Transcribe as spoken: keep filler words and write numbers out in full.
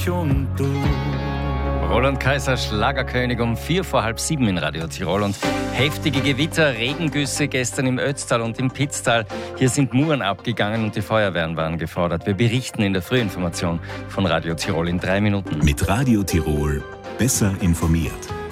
ich und du. Roland Kaiser, Schlagerkönig, um vier vor halb sieben in Radio Tirol. Und heftige Gewitter, Regengüsse gestern im Ötztal und im Pitztal. Hier sind Muren abgegangen und die Feuerwehren waren gefordert. Wir berichten in der Frühinformation von Radio Tirol in drei Minuten. Mit Radio Tirol besser informiert.